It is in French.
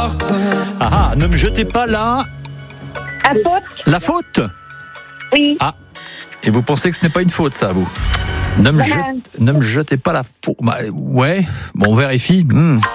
porte. Ah, ne me jetez pas là. La faute? Oui. Ah, et vous pensez que ce n'est pas une faute, ça, vous? Ne me jetez pas la faute. Bah, ouais, bon, on vérifie.